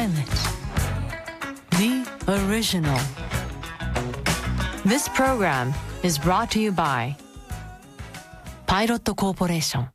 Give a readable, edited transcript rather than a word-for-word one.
Violet, the original. This program is brought to you by Pilot Corporation.